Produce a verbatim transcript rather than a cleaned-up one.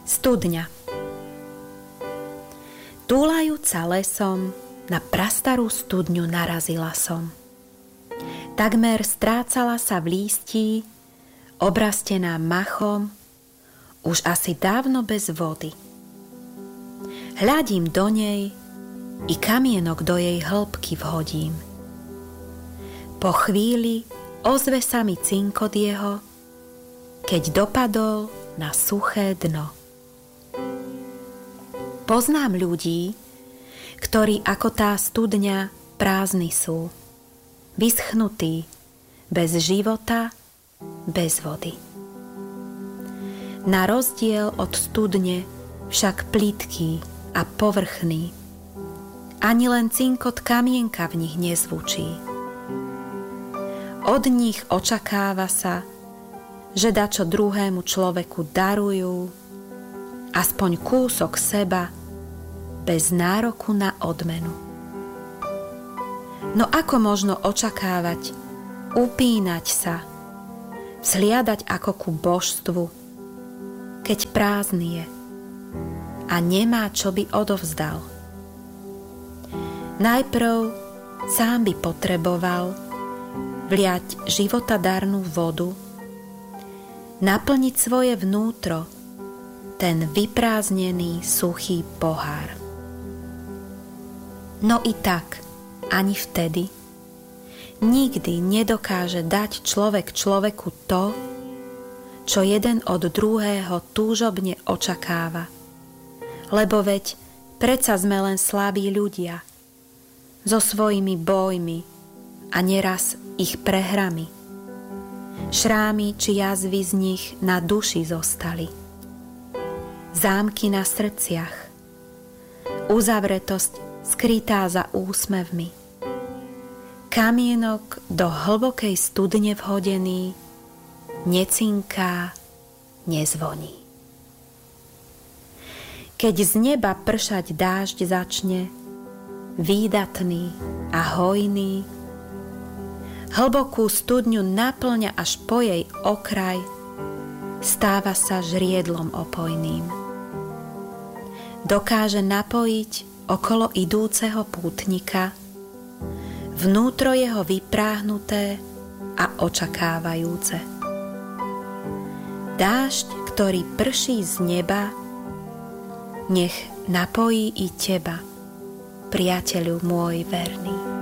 Studňa. Túlajúca lesom, na prastarú studňu narazila som. Takmer strácala sa v lístí, obrastená machom, už asi dávno bez vody. Hľadím do nej, i kamienok do jej hĺbky vhodím. Po chvíli ozve sa mi cinkot jeho, keď dopadol na suché dno. Poznám ľudí, ktorí ako tá studňa prázdni sú, vyschnutí, bez života, bez vody. Na rozdiel od studne však plytký a povrchný, ani len cinkot kamienka v nich nezvučí. Od nich očakáva sa, že dačo druhému človeku darujú, aspoň kúsok seba, bez nároku na odmenu. No ako možno očakávať, upínať sa, vzhliadať ako ku božstvu, keď prázdny je a nemá, čo by odovzdal? Najprv sám by potreboval vliať životadarnú vodu, naplniť svoje vnútro, ten vyprázdnený suchý pohár. No i tak, ani vtedy, nikdy nedokáže dať človek človeku to, čo jeden od druhého túžobne očakáva. Lebo veď predsa sme len slabí ľudia, so svojimi bojmi a neraz ich prehrami. Šrámy či jazvy z nich na duši zostali. Zámky na srdciach, uzavretosť skrytá za úsmevmi. Kamienok do hlbokej studne vhodený necinká, nezvoní. Keď z neba pršať dážď začne, výdatný a hojný, hlbokú studňu naplňa až po jej okraj, stáva sa žriedlom opojným. Dokáže napojiť okolo idúceho pútnika, vnútro jeho vypráhnuté a očakávajúce. Dážď, ktorý prší z neba, nech napojí i teba, priateľu môj verný.